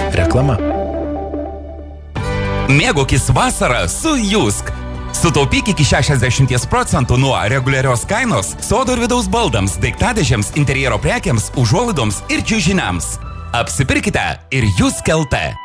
Reklama. Mėgaukis vasarą su Jusk. Sutaupyk iki 60% nuo reguliarios kainos sodo ir vidaus baldams, daiktadėžėms, interjero prekiams, užuolaidoms ir čiužiniams. Apsipirkite ir Jusk LT.